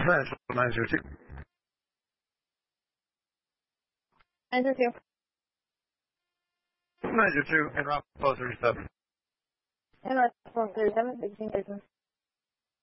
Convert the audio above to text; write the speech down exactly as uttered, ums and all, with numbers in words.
Central nine zero two. nine zero two. nine zero two, and Rock Post thirty-seven. And North Four thirty-seven, sixteen thirty-seven.